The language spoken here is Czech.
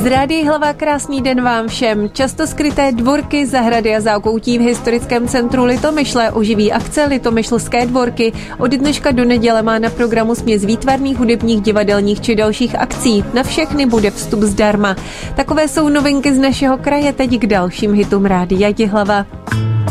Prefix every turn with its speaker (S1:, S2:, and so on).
S1: Z Rádia Jihlava krásný den vám všem. Často skryté dvorky, zahrady a zákoutí v historickém centru Litomyšle oživí akce Litomyšlské dvorky. Od dneška do neděle má na programu směs výtvarných, hudebních, divadelních či dalších akcí. Na všechny bude vstup zdarma. Takové jsou novinky z našeho kraje, teď k dalším hitům Rádia Jihlava.